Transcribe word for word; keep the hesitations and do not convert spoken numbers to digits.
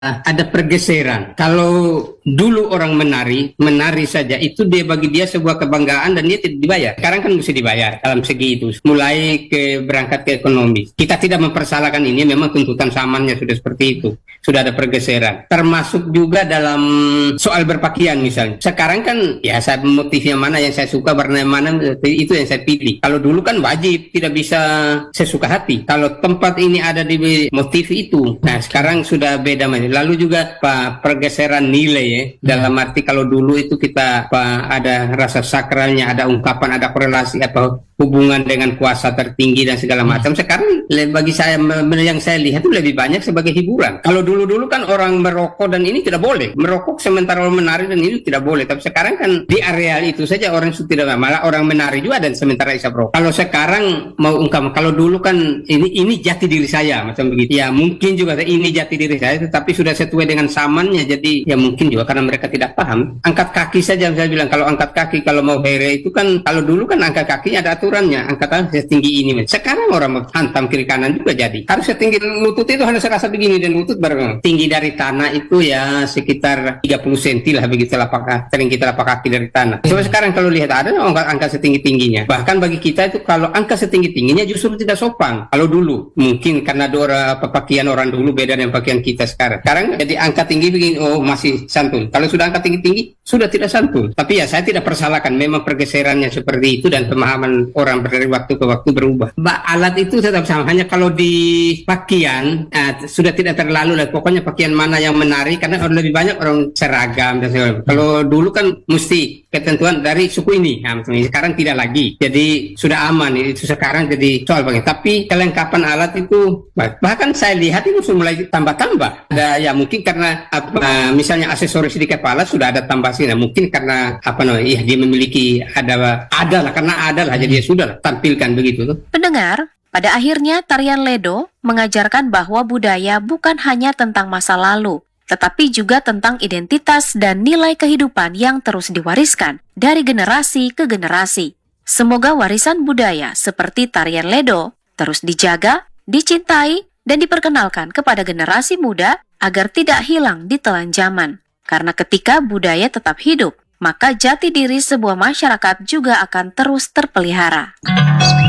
ada pergeseran. Kalau dulu orang menari, menari saja itu dia bagi dia sebuah kebanggaan dan dia tidak dibayar. Sekarang kan mesti dibayar dalam segi itu. Mulai ke berangkat ke ekonomi. Kita tidak mempersalahkan ini, memang tuntutan zamannya sudah seperti itu. Sudah ada pergeseran. Termasuk juga dalam soal berpakaian misalnya. Sekarang kan ya saya motifnya mana yang saya suka, warna mana itu yang saya pilih. Kalau dulu kan wajib, tidak bisa sesuka hati. Kalau tempat ini ada di motif itu, nah sekarang sudah beda. Lalu juga Pak, pergeseran nilai ya. Dalam arti kalau dulu itu kita Pak, ada rasa sakralnya, ada ungkapan, ada korelasi atau hubungan dengan kuasa tertinggi dan segala macam. Sekarang bagi saya yang saya lihat itu lebih banyak sebagai hiburan. Kalau dulu-dulu kan orang merokok dan ini tidak boleh. Merokok sementara orang menari dan ini tidak boleh. Tapi sekarang kan di areal itu saja orang itu tidak, malah orang menari juga dan sementara isap rokok. Kalau sekarang mau ungkap, kalau dulu kan ini ini jati diri saya macam begitu. Ya mungkin juga ini jati diri saya, tetapi sudah sesuai dengan zamannya. Jadi ya mungkin juga karena mereka tidak paham. Angkat kaki saja saya bilang, kalau angkat kaki kalau mau here itu kan, kalau dulu kan angkat kakinya ada aturannya, angkatan setinggi ini. Sekarang orang mau hantam kiri kanan juga jadi. Harus setinggi lutut itu harus serasa begini, dan lutut baru tinggi dari tanah itu ya sekitar tiga puluh sentimeter lah begitu lapak sering kita lapak kaki dari tanah. Coba sekarang kalau lihat ada angka, angka setinggi-tingginya. Bahkan bagi kita itu kalau angka setinggi-tingginya justru tidak sopan. Kalau dulu mungkin karena dora pakaian orang dulu beda dengan pakaian kita sekarang. Sekarang jadi angka tinggi begini, oh masih santun. Kalau sudah angka tinggi-tinggi sudah tidak santun. Tapi ya saya tidak persalahkan, memang pergeserannya seperti itu dan pemahaman orang dari waktu ke waktu berubah. Mbak, alat itu tetap sama, hanya kalau di pakaian eh, sudah tidak terlalu lah. Pokoknya pakaian mana yang menarik, karena lebih banyak orang seragam dan segala. Kalau dulu kan mesti ketentuan dari suku ini, nah, sekarang tidak lagi. Jadi sudah aman itu sekarang jadi soal pakaian. Tapi kelengkapan alat itu bahkan saya lihat itu sudah mulai tambah-tambah. Ada ya mungkin karena apa, misalnya aksesoris di kepala sudah ada tambah sini. Nah, mungkin karena apa namanya, ya dia memiliki ada ada lah, karena ada lah jadi ya sudah lah, tampilkan begitu tuh. Pendengar, pada akhirnya tarian Ledo mengajarkan bahwa budaya bukan hanya tentang masa lalu, tetapi juga tentang identitas dan nilai kehidupan yang terus diwariskan dari generasi ke generasi. Semoga warisan budaya seperti tarian Ledo terus dijaga, dicintai, dan diperkenalkan kepada generasi muda agar tidak hilang di telan zaman. Karena ketika budaya tetap hidup, maka jati diri sebuah masyarakat juga akan terus terpelihara.